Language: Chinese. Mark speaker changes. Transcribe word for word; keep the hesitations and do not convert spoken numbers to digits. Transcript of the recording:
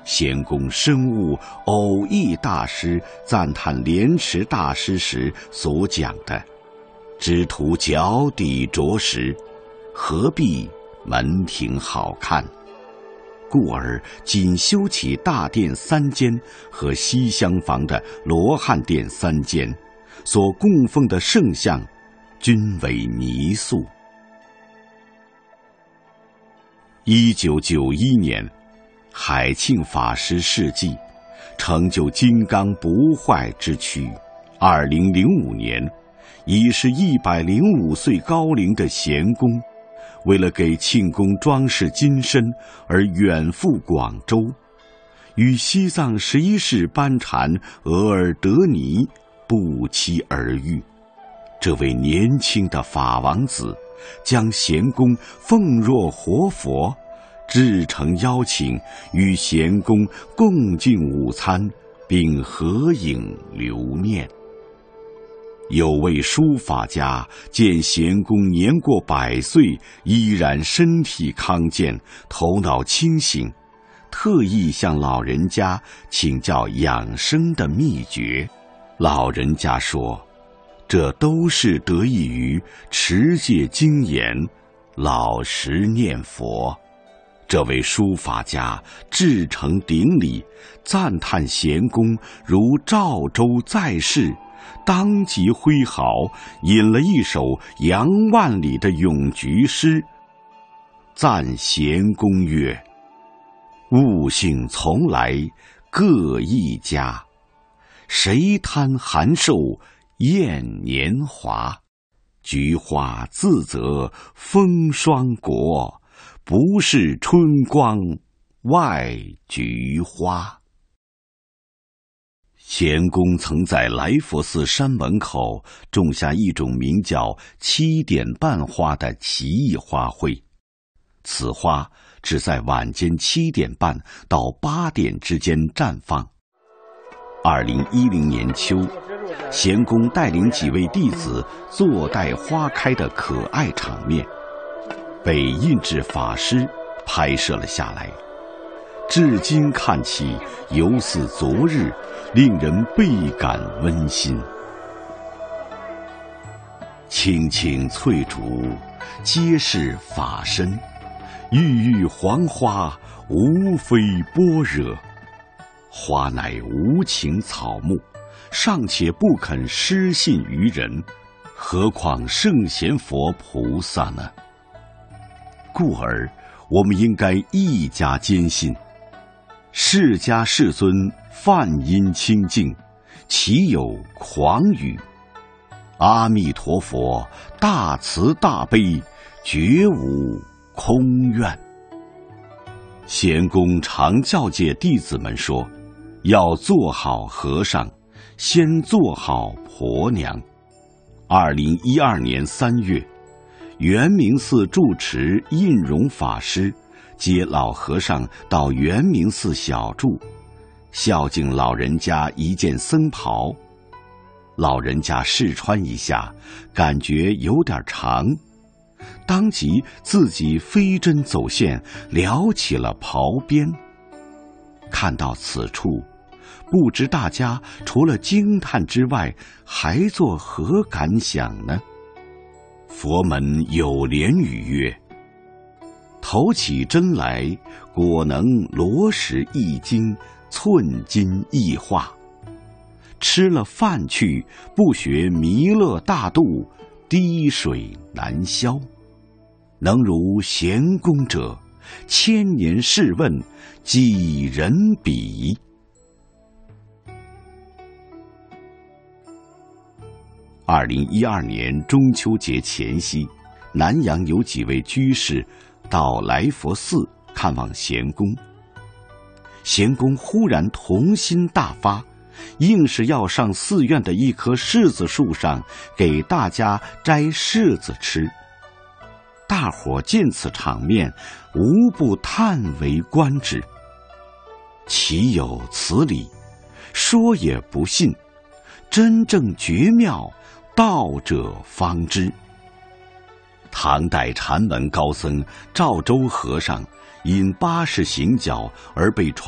Speaker 1: 咸公深悟偶益大师赞叹莲池大师时所讲的“只图脚底着实，何必门庭好看”，故而仅修起大殿三间和西厢房的罗汉殿三间，所供奉的圣像均为泥塑。一九九一年，海庆法师事迹，成就金刚不坏之躯。二零零五年，已是一百零五岁高龄的咸公，为了给庆宫装饰金身而远赴广州，与西藏十一世班禅额尔德尼不期而遇。这位年轻的法王子将咸公奉若活佛，至诚邀请与咸公共进午餐，并合影留念。有位书法家见咸公年过百岁，依然身体康健，头脑清醒，特意向老人家请教养生的秘诀。老人家说，这都是得益于持戒精严，老实念佛。这位书法家至诚顶礼，赞叹咸公如赵州在世，当即挥毫引了一首杨万里的咏菊诗，赞咸公曰：“悟性从来各一家，谁贪寒瘦厌年华？菊花自责风霜国，不是春光外菊花。”咸公曾在来佛寺山门口种下一种名叫七点半花的奇异花卉，此花只在晚间七点半到八点之间绽放。二零一零年秋，咸公带领几位弟子坐待花开的可爱场面，被印制法师拍摄了下来。至今看起犹似昨日，令人倍感温馨。青青翠竹，皆是法身；郁郁黄花，无非般若。花乃无情草木，尚且不肯失信于人，何况圣贤佛菩萨呢？故而我们应该一家坚信，释迦世尊梵音清净，岂有狂语？阿弥陀佛大慈大悲，绝无空愿。咸公常教诫弟子们说，要做好和尚，先做好婆娘。二零一二年三月，圆明寺住持印容法师接老和尚到圆明寺小住，孝敬老人家一件僧袍。老人家试穿一下，感觉有点长，当即自己飞针走线撩起了袍边。看到此处，不知大家除了惊叹之外，还作何感想呢？佛门有莲语曰：“头起针来，果能罗石一斤，寸金一化。吃了饭去，不学弥勒大度，滴水难消。能如咸公者，千年试问，几人比？”二零一二年中秋节前夕，南阳有几位居士到来佛寺看望咸公。咸公忽然童心大发，硬是要上寺院的一棵柿子树上给大家摘柿子吃。大伙见此场面，无不叹为观止。岂有此理？说也不信，真正绝妙，道者方知。唐代禅门高僧赵州和尚因八十行脚而被